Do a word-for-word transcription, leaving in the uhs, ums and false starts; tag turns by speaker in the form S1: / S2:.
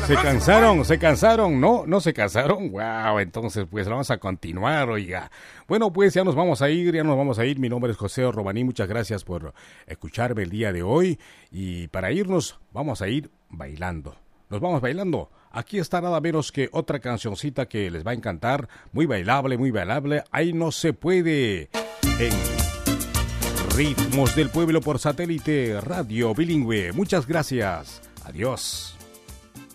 S1: ¿Se cansaron? ¿Se cansaron? ¿No? ¿No se cansaron? Wow, entonces pues vamos a continuar, oiga. Bueno, pues ya nos vamos a ir, ya nos vamos a ir. Mi nombre es José Romaní, muchas gracias por escucharme el día de hoy. Y para irnos, vamos a ir bailando. Nos vamos bailando. Aquí está nada menos que otra cancioncita que les va a encantar. Muy bailable, muy bailable. Ahí no se puede. En Ritmos del Pueblo por Satélite Radio Bilingüe. Muchas gracias. Adiós.